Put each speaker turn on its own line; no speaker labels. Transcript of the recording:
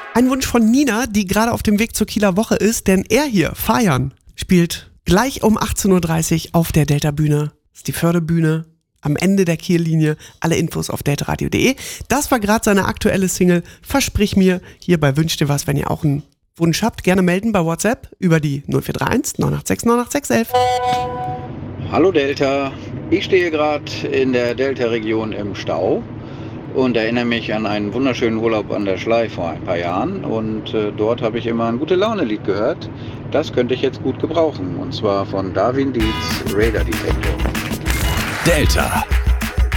Ein Wunsch von Nina, die gerade auf dem Weg zur Kieler Woche ist, denn er hier, Fajan, spielt gleich um 18.30 Uhr auf der Delta-Bühne. Das ist die Förderbühne am Ende der Kiellinie. Alle Infos auf deltaradio.de. Das war gerade seine aktuelle Single Versprich mir. Hier bei Wünsch dir was, wenn ihr auch einen Wunsch habt, gerne melden bei WhatsApp über die 0431 986 98611.
Hallo Delta, ich stehe gerade in der Delta-Region im Stau und erinnere mich an einen wunderschönen Urlaub an der Schlei vor ein paar Jahren und dort habe ich immer ein Gute-Laune-Lied gehört. Das könnte ich jetzt gut gebrauchen und zwar von Darwin Dietz, Radar Detector.
Delta.